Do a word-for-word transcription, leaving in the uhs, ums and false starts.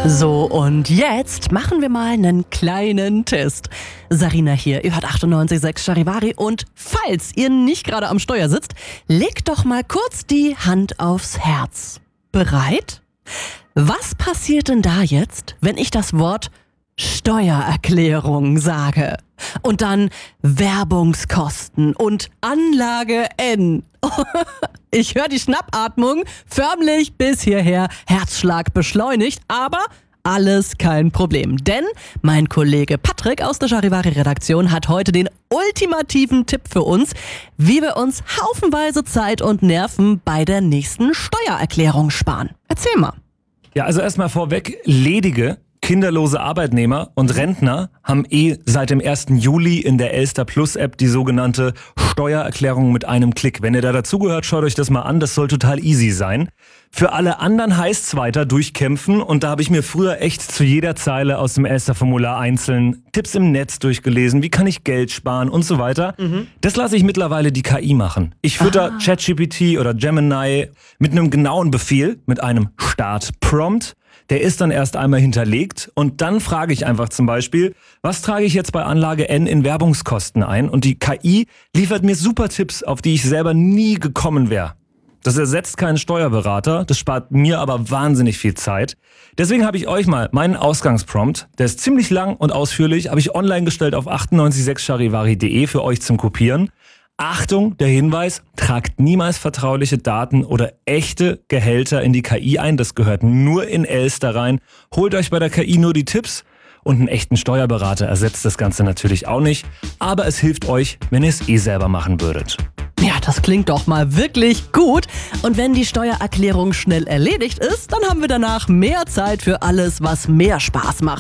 So, und jetzt machen wir mal einen kleinen Test. Sarina hier, ihr hört achtundneunzig Komma sechs Charivari und falls ihr nicht gerade am Steuer sitzt, legt doch mal kurz die Hand aufs Herz. Bereit? Was passiert denn da jetzt, wenn ich das Wort Steuererklärung sage? Und dann Werbungskosten und Anlage N. Ich höre die Schnappatmung förmlich bis hierher, Herzschlag beschleunigt, aber alles kein Problem. Denn mein Kollege Patrick aus der Charivari-Redaktion hat heute den ultimativen Tipp für uns, wie wir uns haufenweise Zeit und Nerven bei der nächsten Steuererklärung sparen. Erzähl mal. Ja, also erstmal vorweg, ledige, kinderlose Arbeitnehmer und Rentner haben eh seit dem ersten Juli in der Elster Plus App die sogenannte Steuererklärung mit einem Klick. Wenn ihr da dazugehört, schaut euch das mal an, das soll total easy sein. Für alle anderen heißt es weiter durchkämpfen und da habe ich mir früher echt zu jeder Zeile aus dem Elster Formular einzeln Tipps im Netz durchgelesen, wie kann ich Geld sparen und so weiter. Mhm. Das lasse ich mittlerweile die K I machen. Ich fütter ah. ChatGPT oder Gemini mit einem genauen Befehl, mit einem Start-Prompt. Der ist dann erst einmal hinterlegt und dann frage ich einfach zum Beispiel, was trage ich jetzt bei Anlage N in Werbungskosten ein? Und die K I liefert mir super Tipps, auf die ich selber nie gekommen wäre. Das ersetzt keinen Steuerberater, das spart mir aber wahnsinnig viel Zeit. Deswegen habe ich euch mal meinen Ausgangsprompt, der ist ziemlich lang und ausführlich, habe ich online gestellt auf achtundneunzig Komma sechs charivari punkt de für euch zum Kopieren. Achtung, der Hinweis, tragt niemals vertrauliche Daten oder echte Gehälter in die K I ein. Das gehört nur in Elster rein. Holt euch bei der K I nur die Tipps und einen echten Steuerberater ersetzt das Ganze natürlich auch nicht. Aber es hilft euch, wenn ihr es eh selber machen würdet. Ja, das klingt doch mal wirklich gut. Und wenn die Steuererklärung schnell erledigt ist, dann haben wir danach mehr Zeit für alles, was mehr Spaß macht.